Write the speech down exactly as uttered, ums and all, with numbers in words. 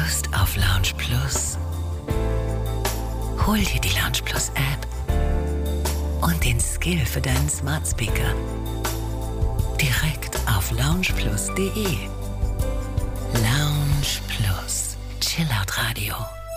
Lust auf Lounge Plus? Hol dir die Lounge Plus App und den Skill für deinen Smart Speaker direkt auf lounge plus punkt de. Lounge Plus, Chillout Radio.